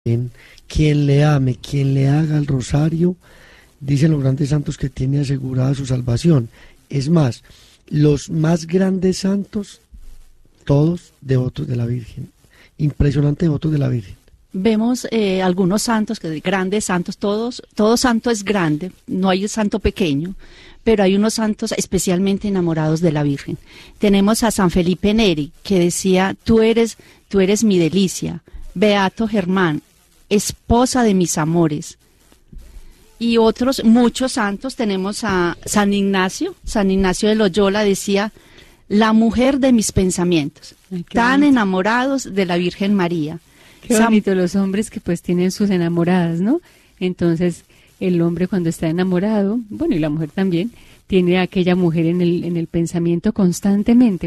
quien le ame, quien le haga el rosario, dicen los grandes santos que tiene asegurada su salvación. Es más, los más grandes santos, todos devotos de la Virgen, impresionante devotos de la Virgen. Vemos algunos santos, grandes santos, todo santo es grande, no hay santo pequeño, pero hay unos santos especialmente enamorados de la Virgen. Tenemos a San Felipe Neri, que decía, tú eres mi delicia, Beato Germán, esposa de mis amores. Y otros, muchos santos, tenemos a San Ignacio de Loyola decía, la mujer de mis pensamientos, tan bonito. Enamorados de la Virgen María. Qué bonito, los hombres que pues tienen sus enamoradas, ¿no? Entonces, el hombre cuando está enamorado, bueno, y la mujer también, tiene a aquella mujer en el pensamiento constantemente,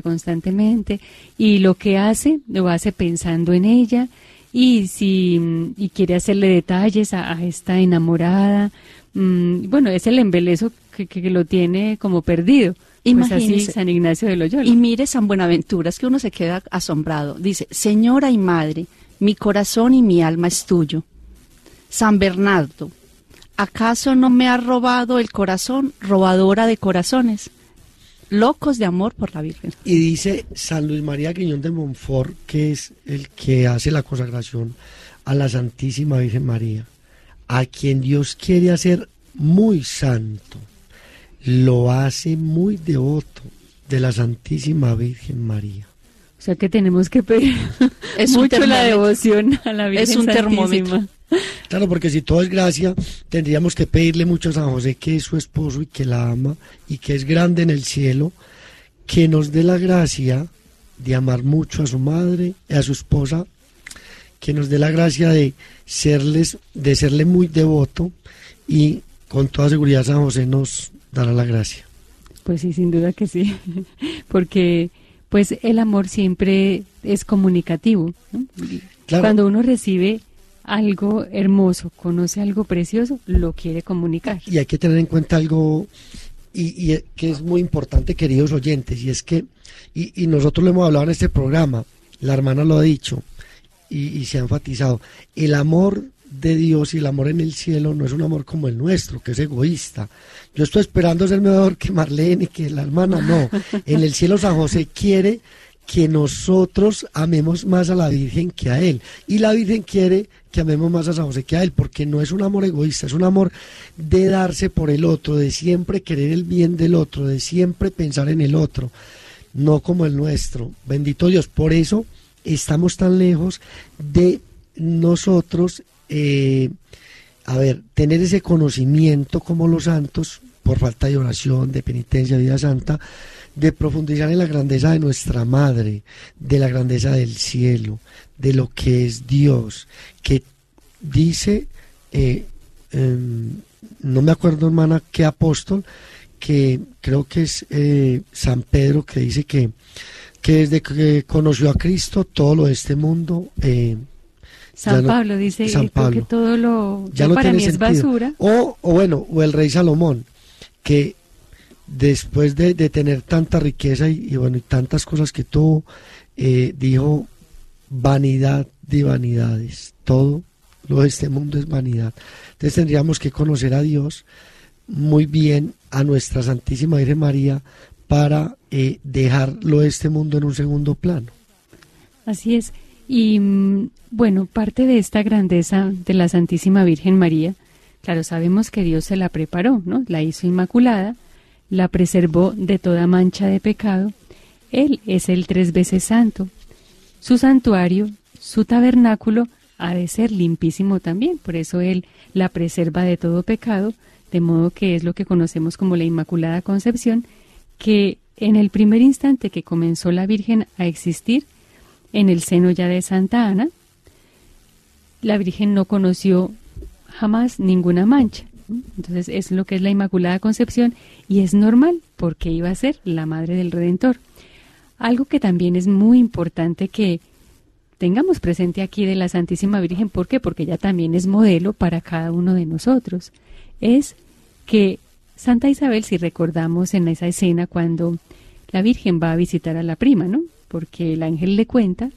y lo que hace, lo hace pensando en ella, y quiere hacerle detalles a esta enamorada, bueno, es el embelezo que lo tiene como perdido. Imagínese, pues así San Ignacio de Loyola. Y mire San Buenaventura, es que uno se queda asombrado. Dice, Señora y Madre, mi corazón y mi alma es tuyo. San Bernardo, ¿acaso no me ha robado el corazón, robadora de corazones? Locos de amor por la Virgen. Y dice San Luis María Griñón de Montfort, que es el que hace la consagración a la Santísima Virgen María, a quien Dios quiere hacer muy santo, lo hace muy devoto de la Santísima Virgen María. O sea que tenemos que pedir mucho la devoción a la Virgen Santísima. Termómetro. Claro, porque si todo es gracia, tendríamos que pedirle mucho a San José, que es su esposo y que la ama y que es grande en el cielo, que nos dé la gracia de amar mucho a su madre, a su esposa, que nos dé la gracia de serle muy devoto, y con toda seguridad San José nos dará la gracia. Pues sí, sin duda que sí, porque pues el amor siempre es comunicativo, ¿no? Claro. Cuando uno recibe algo hermoso, conoce algo precioso, lo quiere comunicar. Y hay que tener en cuenta algo y que es muy importante, queridos oyentes, y es que, y nosotros lo hemos hablado en este programa, la hermana lo ha dicho, y se ha enfatizado, el amor de Dios y el amor en el cielo no es un amor como el nuestro, que es egoísta. Yo estoy esperando ser mejor que Marlene y que la hermana, no. En el cielo San José quiere que nosotros amemos más a la Virgen que a él, y la Virgen quiere que amemos más a San José que a él, porque no es un amor egoísta, es un amor de darse por el otro, de siempre querer el bien del otro, de siempre pensar en el otro, no como el nuestro. Bendito Dios, por eso estamos tan lejos de nosotros tener ese conocimiento como los santos, por falta de oración, de penitencia, vida santa, de profundizar en la grandeza de nuestra Madre, de la grandeza del cielo, de lo que es Dios, que dice, no me acuerdo, hermana, qué apóstol, que creo que es San Pedro, que dice que desde que conoció a Cristo, todo lo de este mundo... Pablo dice que todo lo ya no para tiene mí sentido. Es basura. O el rey Salomón, que después de tener tanta riqueza y tantas cosas que tuvo, dijo, vanidad de vanidades, todo lo de este mundo es vanidad. Entonces tendríamos que conocer a Dios muy bien, a nuestra Santísima Virgen María, para dejar lo de este mundo en un segundo plano. Así es. Y bueno, parte de esta grandeza de la Santísima Virgen María, claro, sabemos que Dios se la preparó, ¿no? La hizo inmaculada, la preservó de toda mancha de pecado. Él es el 3 veces santo. Su santuario, su tabernáculo, ha de ser limpísimo también, por eso Él la preserva de todo pecado, de modo que es lo que conocemos como la Inmaculada Concepción, que en el primer instante que comenzó la Virgen a existir, en el seno ya de Santa Ana, la Virgen no conoció jamás ninguna mancha. Entonces es lo que es la Inmaculada Concepción, y es normal porque iba a ser la Madre del Redentor. Algo que también es muy importante que tengamos presente aquí de la Santísima Virgen, ¿por qué? Porque ella también es modelo para cada uno de nosotros. Es que Santa Isabel, si recordamos en esa escena cuando la Virgen va a visitar a la prima, ¿no? Porque el ángel le cuenta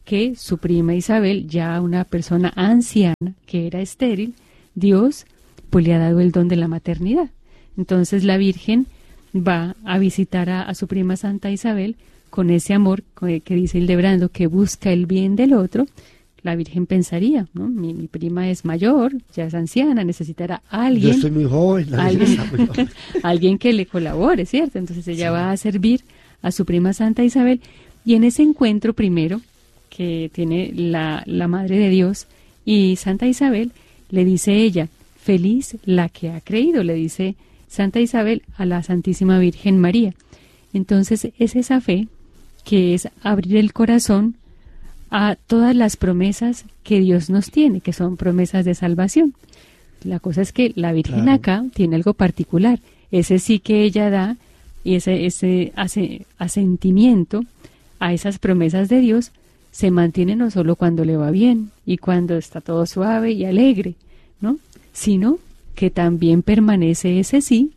que su prima Isabel, ya una persona anciana que era estéril, Dios pues le ha dado el don de la maternidad. Entonces la Virgen va a visitar a su prima Santa Isabel con ese amor que dice Hildebrando, que busca el bien del otro. La Virgen pensaría, ¿no? Mi prima es mayor, ya es anciana, necesitará a alguien. Yo estoy muy joven, alguien que le colabore, ¿cierto? Entonces ella va a servir a su prima Santa Isabel, y en ese encuentro primero que tiene la Madre de Dios y Santa Isabel, le dice ella, feliz la que ha creído, le dice Santa Isabel a la Santísima Virgen María. Entonces es esa fe que es abrir el corazón a todas las promesas que Dios nos tiene, que son promesas de salvación. La cosa es que la Virgen acá tiene algo particular, ese sí que ella da, y ese asentimiento a esas promesas de Dios se mantiene no solo cuando le va bien y cuando está todo suave y alegre, ¿no? Sino que también permanece ese sí,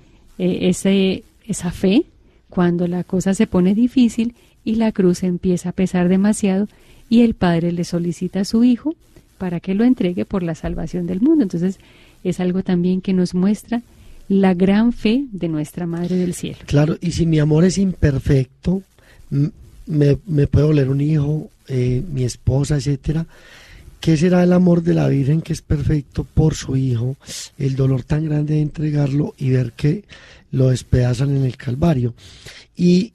esa fe, cuando la cosa se pone difícil y la cruz empieza a pesar demasiado y el Padre le solicita a su Hijo para que lo entregue por la salvación del mundo. Entonces es algo también que nos muestra la gran fe de nuestra Madre del Cielo. Claro, y si mi amor es imperfecto, me puede doler un hijo, mi esposa, etcétera. ¿Qué será el amor de la Virgen, que es perfecto por su Hijo? El dolor tan grande de entregarlo y ver que lo despedazan en el Calvario. Y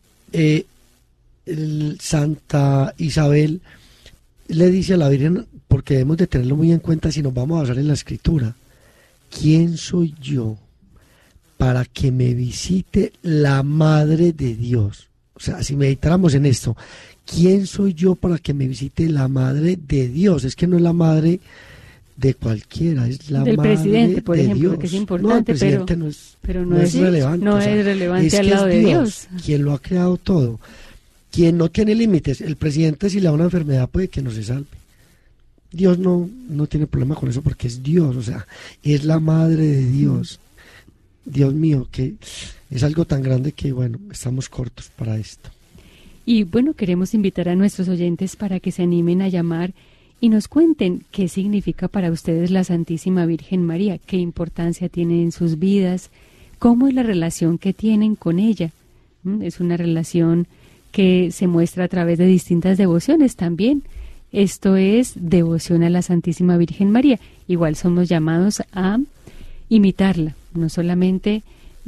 Santa Isabel le dice a la Virgen, porque debemos de tenerlo muy en cuenta si nos vamos a basar en la Escritura, ¿quién soy yo para que me visite la Madre de Dios? O sea, si meditáramos en esto, ¿quién soy yo para que me visite la Madre de Dios? Es que no es la madre de cualquiera, es la del madre presidente, por de ejemplo, Dios. que es importante, pero no es relevante. No, o sea, es relevante al lado de Dios. Quien lo ha creado todo, quien no tiene límites. El presidente, si le da una enfermedad, puede que no se salve. Dios no tiene problema con eso porque es Dios, o sea, es la Madre de Dios. Dios mío, que es algo tan grande que, bueno, estamos cortos para esto. Y bueno, queremos invitar a nuestros oyentes para que se animen a llamar y nos cuenten qué significa para ustedes la Santísima Virgen María, qué importancia tiene en sus vidas, cómo es la relación que tienen con ella. Es una relación que se muestra a través de distintas devociones también. Esto es devoción a la Santísima Virgen María. Igual somos llamados a imitarla, no solamente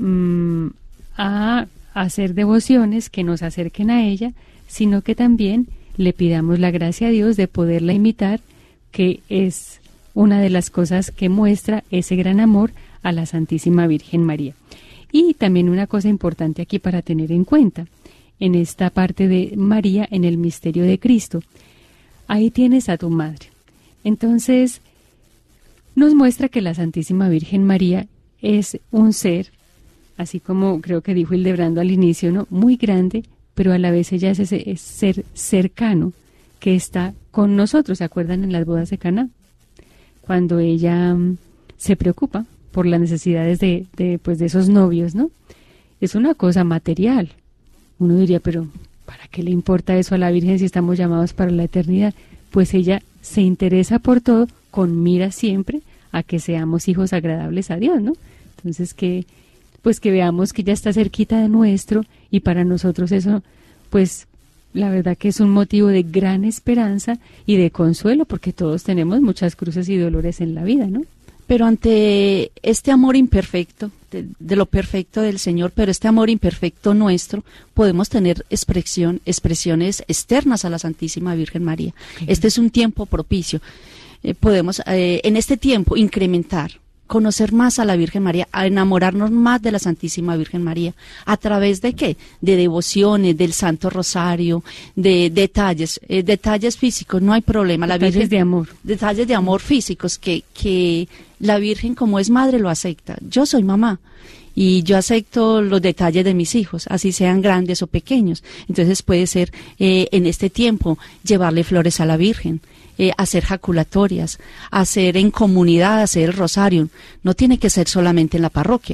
a hacer devociones que nos acerquen a ella, sino que también le pidamos la gracia a Dios de poderla imitar, que es una de las cosas que muestra ese gran amor a la Santísima Virgen María. Y también una cosa importante aquí para tener en cuenta, en esta parte de María en el misterio de Cristo, ahí tienes a tu madre. Entonces, nos muestra que la Santísima Virgen María es un ser, así como creo que dijo Hildebrando al inicio, ¿no? Muy grande, pero a la vez ella es ese ser cercano que está con nosotros. ¿Se acuerdan en las bodas de Caná? Cuando ella se preocupa por las necesidades de esos novios, ¿no? Es una cosa material. Uno diría, pero ¿para qué le importa eso a la Virgen si estamos llamados para la eternidad? Pues ella se interesa por todo, con mira siempre a que seamos hijos agradables a Dios, ¿no? Entonces que veamos que ella está cerquita de nuestro, y para nosotros eso, pues la verdad que es un motivo de gran esperanza y de consuelo, porque todos tenemos muchas cruces y dolores en la vida, ¿no? Pero ante este amor imperfecto, de lo perfecto del Señor, pero este amor imperfecto nuestro, podemos tener expresiones externas a la Santísima Virgen María. Sí. Este es un tiempo propicio. Podemos en este tiempo incrementar, conocer más a la Virgen María, a enamorarnos más de la Santísima Virgen María. ¿A través de qué? De devociones, del Santo Rosario, de detalles físicos, no hay problema. Detalles de amor. Detalles de amor físicos que la Virgen, como es madre, lo acepta. Yo soy mamá y yo acepto los detalles de mis hijos, así sean grandes o pequeños. Entonces puede ser en este tiempo llevarle flores a la Virgen, hacer jaculatorias, hacer en comunidad, hacer el rosario. No tiene que ser solamente en la parroquia.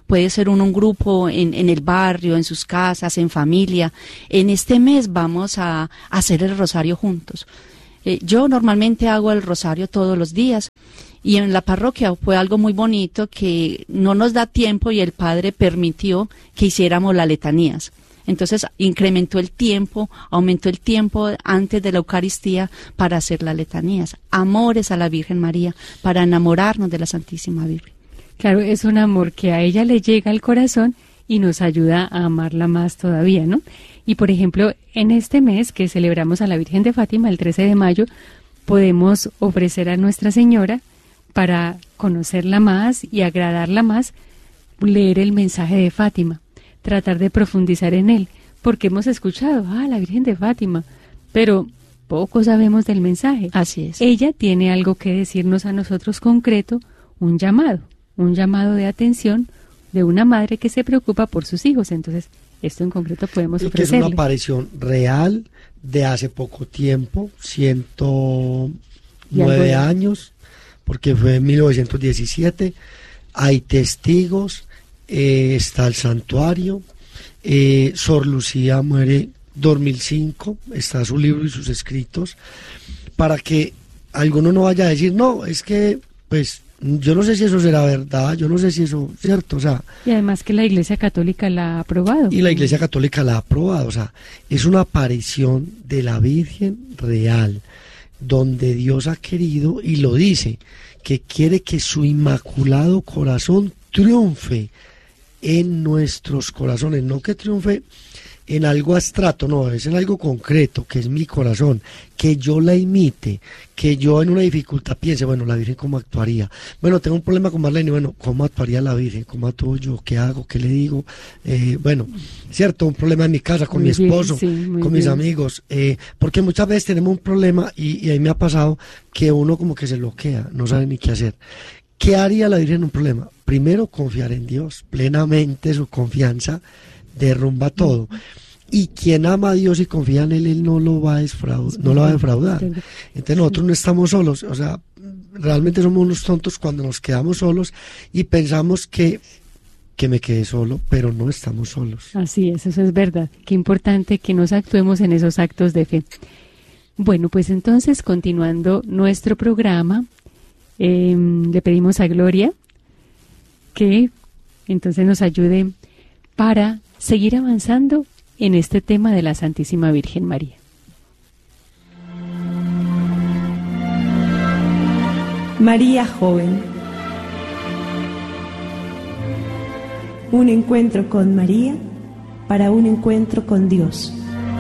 puede ser un grupo en el barrio, en sus casas, en familia. En este mes vamos a hacer el rosario juntos. Yo normalmente hago el rosario todos los días y en la parroquia fue algo muy bonito que no nos da tiempo y el padre permitió que hiciéramos las letanías. Entonces incrementó el tiempo, aumentó el tiempo antes de la Eucaristía para hacer las letanías. Amores a la Virgen María, para enamorarnos de la Santísima Virgen. Claro, es un amor que a ella le llega al corazón y nos ayuda a amarla más todavía, ¿no? Y por ejemplo, en este mes que celebramos a la Virgen de Fátima, el 13 de mayo, podemos ofrecer a Nuestra Señora, para conocerla más y agradarla más, leer el mensaje de Fátima, tratar de profundizar en él, porque hemos escuchado, la Virgen de Fátima, pero poco sabemos del mensaje. Así es. Ella tiene algo que decirnos a nosotros concreto, un llamado de atención de una madre que se preocupa por sus hijos. Entonces, esto en concreto podemos ofrecerle. Que es una aparición real de hace poco tiempo, 109 años, porque fue en 1917. Hay testigos, está el santuario. Sor Lucía muere 2005, está su libro y sus escritos, para que alguno no vaya a decir, no, es que, pues, yo no sé si eso será verdad, yo no sé si eso es cierto, o sea... Y además que la Iglesia Católica la ha aprobado. Y la Iglesia Católica la ha aprobado, o sea, es una aparición de la Virgen real, donde Dios ha querido, y lo dice, que quiere que su inmaculado corazón triunfe en nuestros corazones, no que triunfe en algo abstracto, no, es en algo concreto, que es mi corazón, que yo la imite, que yo en una dificultad piense, bueno, la Virgen cómo actuaría, bueno, tengo un problema con Marlene, bueno, ¿cómo actuaría la Virgen? ¿Cómo actúo yo? ¿Qué hago? ¿Qué le digo? Bueno, cierto, un problema en mi casa, con mi esposo, con mis amigos, porque muchas veces tenemos un problema y ahí me ha pasado que uno como que se bloquea, no sabe ni qué hacer. ¿Qué haría la Virgen en un problema? Primero, confiar en Dios, plenamente su confianza derrumba todo. Y quien ama a Dios y confía en Él no lo va a defraudar. Entonces nosotros no estamos solos, o sea, realmente somos unos tontos cuando nos quedamos solos y pensamos que me quedé solo, pero no estamos solos. Así es, eso es verdad. Qué importante que nos actuemos en esos actos de fe. Bueno, pues entonces, continuando nuestro programa, le pedimos a Gloria que entonces nos ayude para seguir avanzando en este tema de la Santísima Virgen María. María joven. Un encuentro con María para un encuentro con Dios.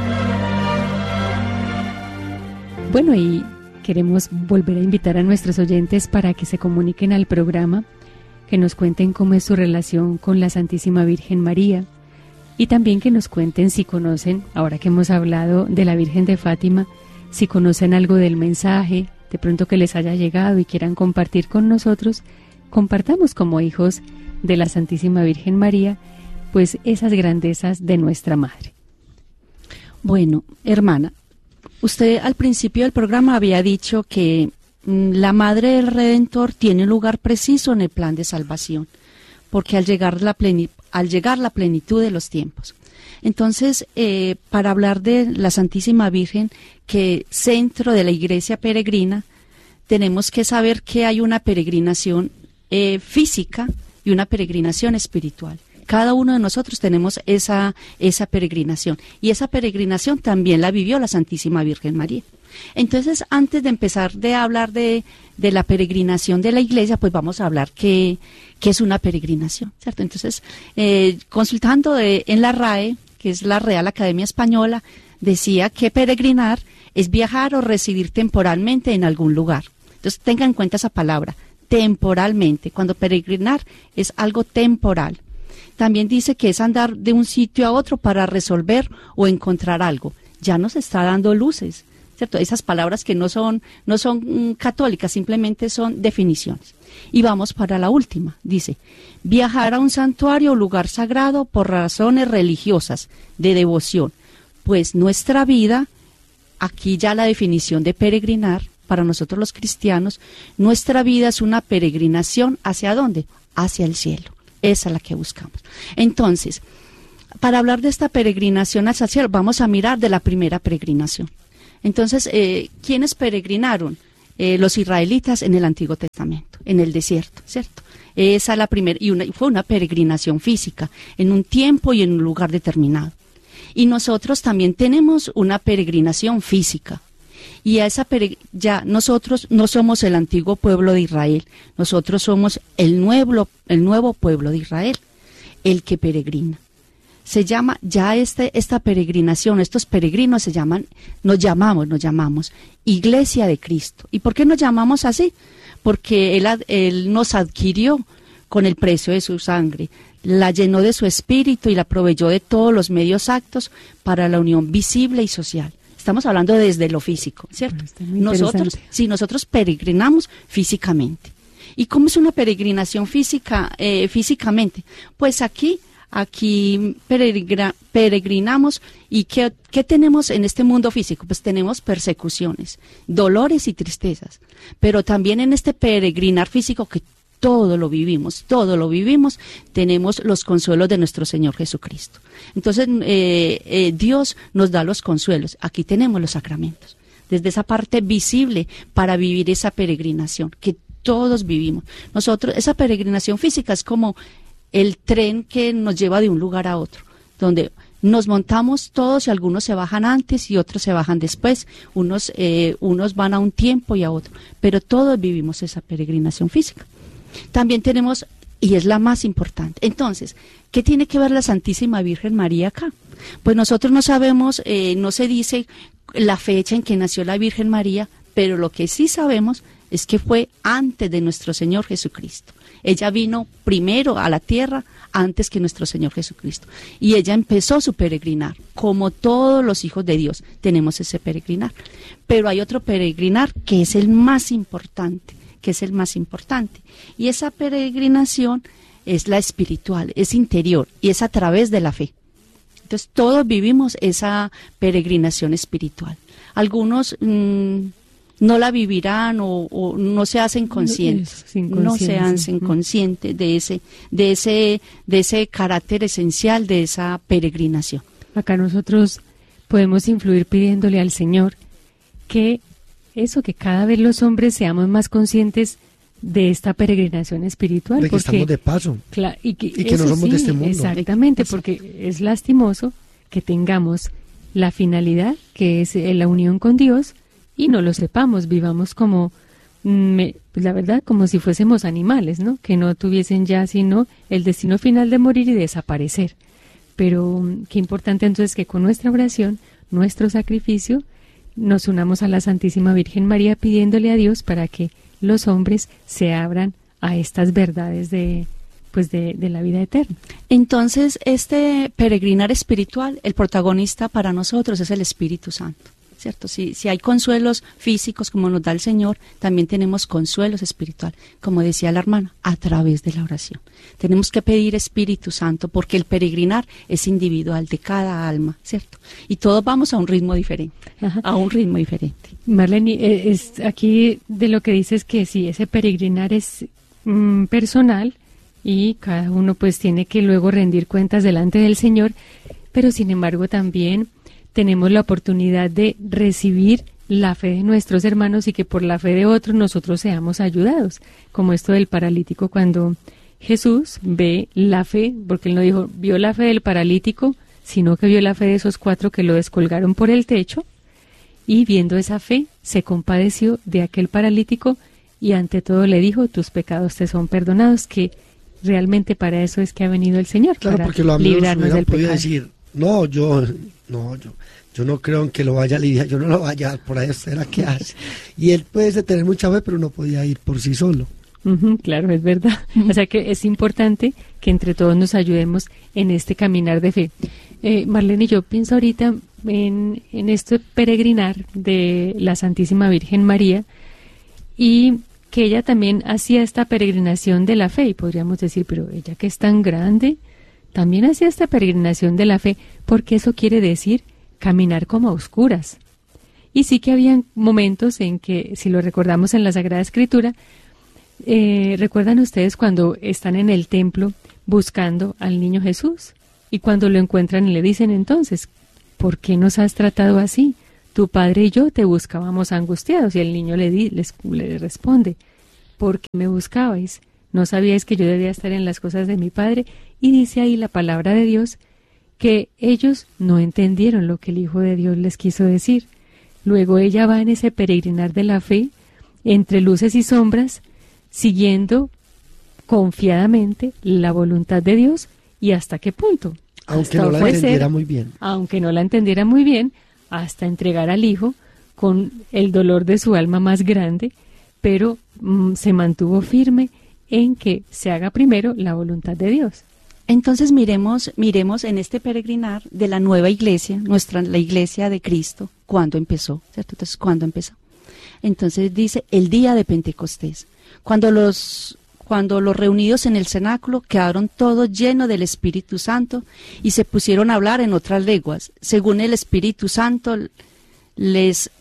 Bueno, y queremos volver a invitar a nuestros oyentes para que se comuniquen al programa, que nos cuenten cómo es su relación con la Santísima Virgen María y también que nos cuenten si conocen, ahora que hemos hablado de la Virgen de Fátima, si conocen algo del mensaje, de pronto que les haya llegado y quieran compartir con nosotros. Compartamos como hijos de la Santísima Virgen María, pues esas grandezas de nuestra Madre. Bueno, hermana, usted al principio del programa había dicho que la Madre del Redentor tiene un lugar preciso en el plan de salvación, porque al llegar la plenitud de los tiempos. Entonces, para hablar de la Santísima Virgen, que centro de la Iglesia peregrina, tenemos que saber que hay una peregrinación física y una peregrinación espiritual. Cada uno de nosotros tenemos esa peregrinación, y esa peregrinación también la vivió la Santísima Virgen María. Entonces, antes de empezar de hablar de la peregrinación de la Iglesia, pues vamos a hablar qué es una peregrinación, ¿cierto? Entonces, consultando en la RAE, que es la Real Academia Española, decía que peregrinar es viajar o residir temporalmente en algún lugar. Entonces, tengan en cuenta esa palabra, temporalmente. Cuando peregrinar es algo temporal. También dice que es andar de un sitio a otro para resolver o encontrar algo. Ya nos está dando luces, ¿cierto? Esas palabras que no son católicas, simplemente son definiciones. Y vamos para la última. Dice, viajar a un santuario o lugar sagrado por razones religiosas, de devoción. Pues nuestra vida, aquí ya la definición de peregrinar, para nosotros los cristianos, nuestra vida es una peregrinación ¿hacia dónde? Hacia el cielo. esa es la que buscamos. Entonces, para hablar de esta peregrinación hacia el cielo, vamos a mirar de la primera peregrinación. Entonces, ¿quiénes peregrinaron? Los israelitas en el Antiguo Testamento, en el desierto, ¿cierto? Esa es la primera, y fue una peregrinación física, en un tiempo y en un lugar determinado. Y nosotros también tenemos una peregrinación física. Y a esa ya nosotros no somos el antiguo pueblo de Israel, nosotros somos el nuevo pueblo de Israel, el que peregrina. Se llama ya esta peregrinación, estos peregrinos nos llamamos Iglesia de Cristo. ¿Y por qué nos llamamos así? Porque Él nos adquirió con el precio de su sangre, la llenó de su espíritu y la proveyó de todos los medios aptos para la unión visible y social. Estamos hablando desde lo físico, ¿cierto? Nosotros peregrinamos físicamente. ¿Y cómo es una peregrinación físicamente? Pues aquí peregrinamos. ¿Y qué tenemos en este mundo físico? Pues tenemos persecuciones, dolores y tristezas, pero también en este peregrinar físico que todo lo vivimos, tenemos los consuelos de nuestro Señor Jesucristo. Entonces, Dios nos da los consuelos. Aquí tenemos los sacramentos, desde esa parte visible para vivir esa peregrinación que todos vivimos. Nosotros, esa peregrinación física es como el tren que nos lleva de un lugar a otro, donde nos montamos todos y algunos se bajan antes y otros se bajan después, unos van a un tiempo y a otro, pero todos vivimos esa peregrinación física. También tenemos, y es la más importante. Entonces, ¿qué tiene que ver la Santísima Virgen María acá? Pues nosotros no sabemos, no se dice la fecha en que nació la Virgen María, pero lo que sí sabemos es que fue antes de nuestro Señor Jesucristo. Ella vino primero a la tierra antes que nuestro Señor Jesucristo. Y ella empezó su peregrinar, como todos los hijos de Dios tenemos ese peregrinar. Pero hay otro peregrinar que es el más importante. Y esa peregrinación es la espiritual, es interior y es a través de la fe. Entonces todos vivimos esa peregrinación espiritual. Algunos no la vivirán o no se hacen conscientes, de ese carácter esencial de esa peregrinación. Acá nosotros podemos influir pidiéndole al Señor que cada vez los hombres seamos más conscientes de esta peregrinación espiritual. De que estamos de paso. Y que no somos de este mundo. Exactamente, porque es lastimoso que tengamos la finalidad, que es la unión con Dios, y no lo sepamos, vivamos como, la verdad, como si fuésemos animales, ¿no? Que no tuviesen ya sino el destino final de morir y desaparecer. Pero qué importante entonces que con nuestra oración, nuestro sacrificio, nos unamos a la Santísima Virgen María pidiéndole a Dios para que los hombres se abran a estas verdades de la vida eterna. Entonces, este peregrinar espiritual, el protagonista para nosotros es el Espíritu Santo, ¿cierto? Si hay consuelos físicos como nos da el Señor, también tenemos consuelos espirituales, como decía la hermana, a través de la oración. Tenemos que pedir Espíritu Santo porque el peregrinar es individual de cada alma, ¿cierto? Y todos vamos a un ritmo diferente, Marlene, es aquí de lo que dices que sí, ese peregrinar es personal y cada uno pues tiene que luego rendir cuentas delante del Señor, pero sin embargo también tenemos la oportunidad de recibir la fe de nuestros hermanos y que por la fe de otros nosotros seamos ayudados, como esto del paralítico cuando Jesús ve la fe, porque él no vio la fe del paralítico, sino que vio la fe de esos 4 que lo descolgaron por el techo, y viendo esa fe se compadeció de aquel paralítico y ante todo le dijo, tus pecados te son perdonados, que realmente para eso es que ha venido el Señor, claro, para porque los amigos librarnos del pecado. Decir, yo no creo en que lo vaya a lidiar, yo no lo vaya, por ahí será que hace. Y él puede tener mucha fe, pero no podía ir por sí solo. Claro, es verdad. O sea que es importante que entre todos nos ayudemos en este caminar de fe. Marlene, yo pienso ahorita en este peregrinar de la Santísima Virgen María y que ella también hacía esta peregrinación de la fe, y podríamos decir, pero ella que es tan grande, también hacía esta peregrinación de la fe, porque eso quiere decir caminar como a oscuras. Y sí que habían momentos en que, si lo recordamos en la Sagrada Escritura, ¿Recuerdan ustedes cuando están en el templo buscando al niño Jesús? Y cuando lo encuentran y le dicen entonces, ¿por qué nos has tratado así? Tu padre y yo te buscábamos angustiados. Y el niño le responde, ¿por qué me buscabais? ¿No sabíais que yo debía estar en las cosas de mi padre? Y dice ahí la palabra de Dios que ellos no entendieron lo que el Hijo de Dios les quiso decir. Luego ella va en ese peregrinar de la fe, entre luces y sombras, siguiendo confiadamente la voluntad de Dios. ¿Y hasta qué punto? Aunque no la entendiera muy bien. Aunque no la entendiera muy bien, hasta entregar al Hijo con el dolor de su alma más grande, pero se mantuvo firme en que se haga primero la voluntad de Dios. Entonces miremos en este peregrinar de la nueva iglesia, la iglesia de Cristo, ¿cuándo empezó? ¿Cierto? Entonces, ¿cuándo empezó? Entonces dice el día de Pentecostés, cuando los reunidos en el cenáculo quedaron todos llenos del Espíritu Santo y se pusieron a hablar en otras lenguas, según el Espíritu Santo les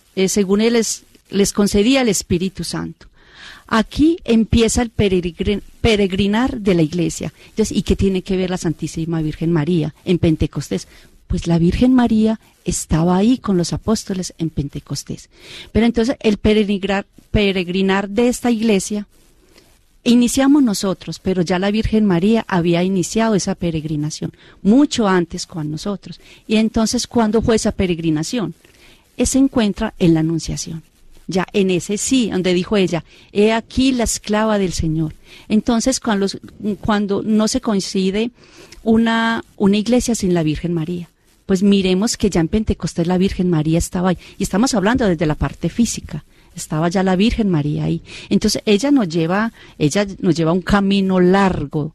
concedía el Espíritu Santo. Aquí empieza el peregrinar de la iglesia. Entonces, ¿y qué tiene que ver la Santísima Virgen María en Pentecostés? Pues la Virgen María estaba ahí con los apóstoles en Pentecostés. Pero entonces el peregrinar de esta iglesia iniciamos nosotros, pero ya la Virgen María había iniciado esa peregrinación mucho antes con nosotros. Y entonces, ¿cuándo fue esa peregrinación? Se encuentra en la Anunciación. Ya en ese sí, donde dijo ella, he aquí la esclava del Señor. Entonces, cuando no se coincide una iglesia sin la Virgen María, pues miremos que ya en Pentecostés la Virgen María estaba ahí. Y estamos hablando desde la parte física. Estaba ya la Virgen María ahí. Entonces, ella nos lleva un camino largo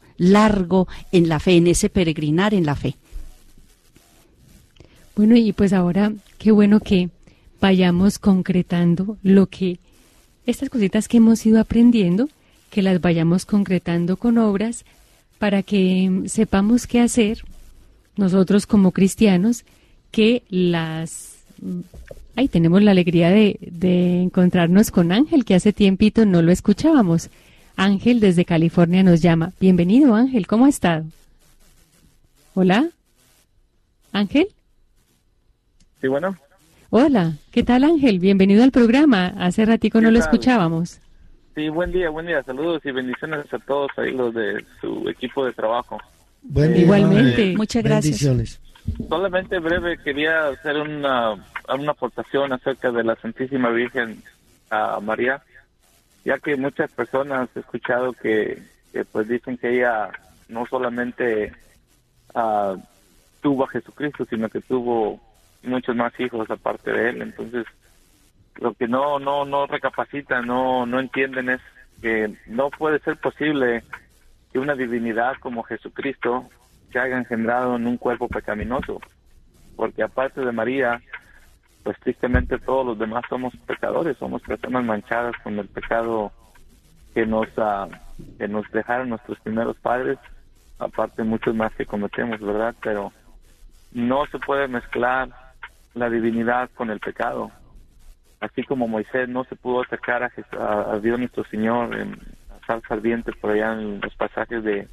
en la fe, en ese peregrinar en la fe. Bueno, y pues ahora, qué bueno que vayamos concretando estas cositas que hemos ido aprendiendo, que las vayamos concretando con obras para que sepamos qué hacer nosotros como cristianos, que tenemos la alegría de encontrarnos con Ángel, que hace tiempito no lo escuchábamos. Ángel desde California nos llama. Bienvenido, Ángel, ¿cómo ha estado? Hola, Ángel. Sí, bueno. Hola, ¿qué tal, Ángel? Bienvenido al programa. Hace ratico no lo escuchábamos. Sí, buen día. Saludos y bendiciones a todos ahí los de su equipo de trabajo. Buen día. Igualmente. Muchas gracias. Bendiciones. Solamente breve, quería hacer una aportación acerca de la Santísima Virgen María, ya que muchas personas he escuchado que pues dicen que ella no solamente tuvo a Jesucristo, sino que tuvo muchos más hijos aparte de él. Entonces, lo que no recapacitan, no entienden es que no puede ser posible que una divinidad como Jesucristo se haya engendrado en un cuerpo pecaminoso, porque aparte de María, pues tristemente todos los demás somos pecadores, somos personas manchadas con el pecado que nos dejaron nuestros primeros padres, aparte muchos más que cometemos, ¿verdad? Pero no se puede mezclar la divinidad con el pecado. Así como Moisés no se pudo acercar a Dios nuestro Señor en salsa ardiente por allá en los pasajes de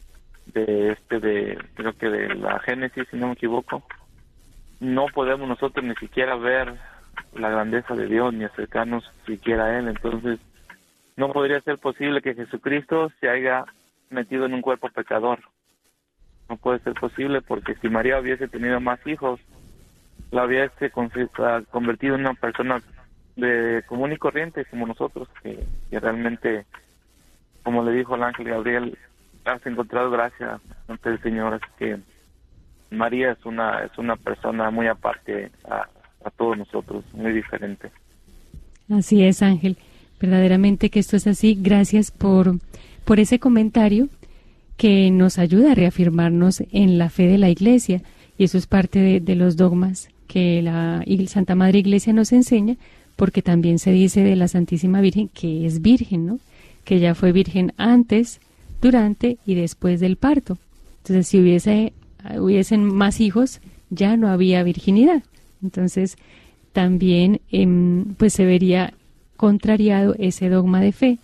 creo que de la Génesis, si no me equivoco, no podemos nosotros ni siquiera ver la grandeza de Dios ni acercarnos siquiera a Él. Entonces no podría ser posible que Jesucristo se haya metido en un cuerpo pecador. No puede ser posible, porque si María hubiese tenido más hijos, la hubiese convertido en una persona de común y corriente como nosotros, que realmente, como le dijo el ángel Gabriel, has encontrado gracia ante el Señor. Así que María es una persona muy aparte a todos nosotros, muy diferente. Así es, Ángel. Verdaderamente que esto es así. Gracias por ese comentario que nos ayuda a reafirmarnos en la fe de la Iglesia. Y eso es parte de los dogmas que la Santa Madre Iglesia nos enseña, porque también se dice de la Santísima Virgen que es virgen, ¿no? Que ella fue virgen antes, durante y después del parto. Entonces, si hubiesen más hijos, ya no había virginidad. Entonces, también pues se vería contrariado ese dogma de fe.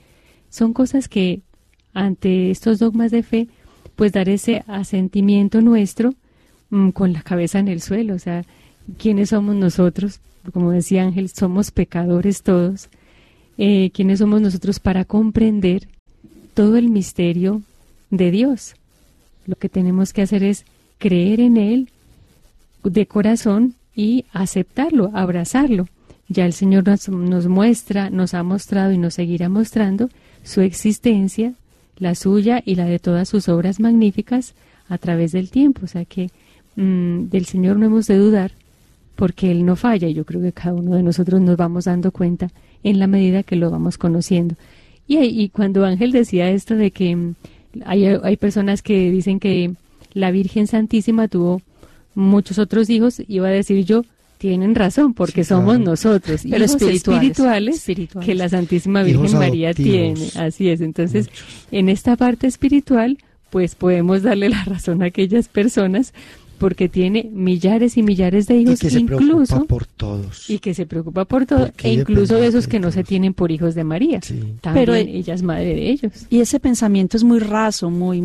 son cosas que ante estos dogmas de fe, pues dar ese asentimiento nuestro con la cabeza en el suelo. O sea, ¿quiénes somos nosotros? Como decía Ángel, somos pecadores todos. ¿Quiénes somos nosotros para comprender todo el misterio de Dios? Lo que tenemos que hacer es creer en Él de corazón y aceptarlo, abrazarlo. Ya el Señor nos muestra, nos ha mostrado y nos seguirá mostrando su existencia, la suya y la de todas sus obras magníficas a través del tiempo. O sea que del Señor no hemos de dudar, porque Él no falla, y yo creo que cada uno de nosotros nos vamos dando cuenta en la medida que lo vamos conociendo. Y cuando Ángel decía esto de que hay personas que dicen que la Virgen Santísima tuvo muchos otros hijos, iba a decir yo, tienen razón, porque sí, somos nosotros, pero hijos espirituales que la Santísima Virgen María tiene. Así es. Entonces, en esta parte espiritual, pues podemos darle la razón a aquellas personas, porque tiene millares y millares de hijos, y que incluso se preocupa por todos. Y que se preocupa por todos, e incluso de esos que no se tienen por hijos de María. Sí. También pero ella es madre de ellos. Y ese pensamiento es muy raso, muy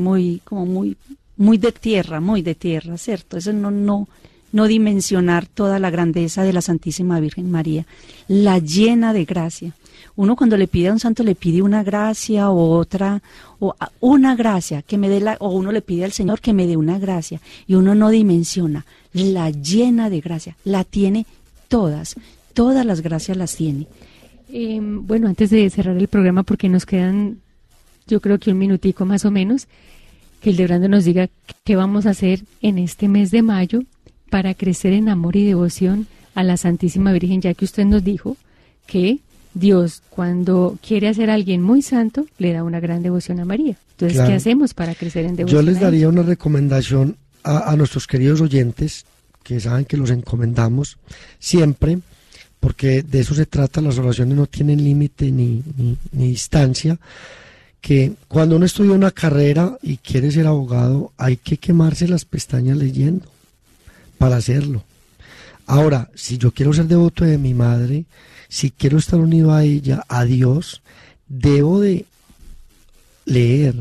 de tierra, ¿cierto? Eso no dimensionar toda la grandeza de la Santísima Virgen María, la llena de gracia. Uno cuando le pide a un santo le pide una gracia o otra, o una gracia que me dé o uno le pide al Señor que me dé una gracia, y uno no dimensiona la llena de gracia, la tiene todas las gracias las tiene. Bueno, antes de cerrar el programa, porque nos quedan, yo creo que un minutico más o menos, que Hildebrando nos diga qué vamos a hacer en este mes de mayo para crecer en amor y devoción a la Santísima Virgen, ya que usted nos dijo que Dios, cuando quiere hacer a alguien muy santo, le da una gran devoción a María. Entonces, claro, ¿qué hacemos para crecer en devoción? Yo les daría una recomendación a nuestros queridos oyentes, que saben que los encomendamos siempre, porque de eso se trata, las oraciones no tienen límite ni distancia, que cuando uno estudia una carrera y quiere ser abogado, hay que quemarse las pestañas leyendo para hacerlo. Ahora, si yo quiero ser devoto de mi madre, si quiero estar unido a ella, a Dios, debo de leer,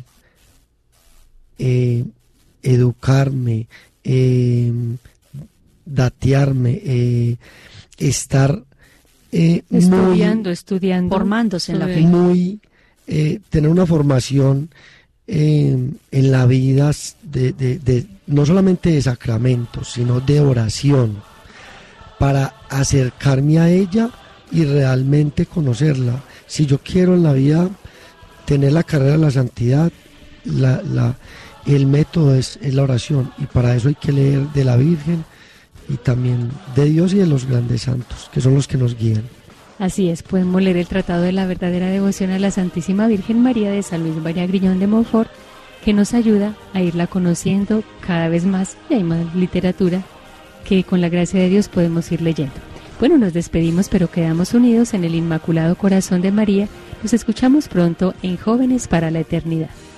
educarme, datearme, estar estudiando, formándose en la fe. Tener una formación en la vida no solamente de sacramentos, sino de oración, para acercarme a ella y realmente conocerla. Si yo quiero en la vida tener la carrera de la santidad, el método es la oración, y para eso hay que leer de la Virgen y también de Dios y de los grandes santos, que son los que nos guían. Así es, podemos leer el Tratado de la Verdadera Devoción a la Santísima Virgen María de San Luis María Griñón de Montfort, que nos ayuda a irla conociendo cada vez más, y hay más literatura que con la gracia de Dios podemos ir leyendo. Bueno, nos despedimos, pero quedamos unidos en el Inmaculado Corazón de María. Nos escuchamos pronto en Jóvenes para la Eternidad.